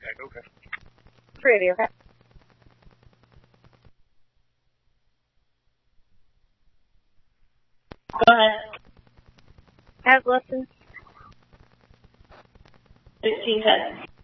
Okay. Pretty, okay? Go ahead. Have lessons. 16 heads.